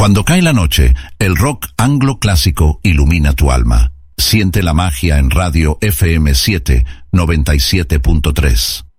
Cuando cae la noche, el rock anglo clásico ilumina tu alma. Siente la magia en Radio FM 7 97.3.